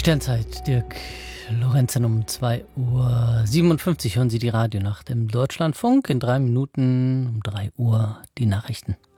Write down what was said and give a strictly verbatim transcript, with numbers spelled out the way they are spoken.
Sternzeit, Dirk Lorenzen um zwei Uhr siebenundfünfzig hören Sie die Radionacht im Deutschlandfunk. In drei Minuten um drei Uhr die Nachrichten.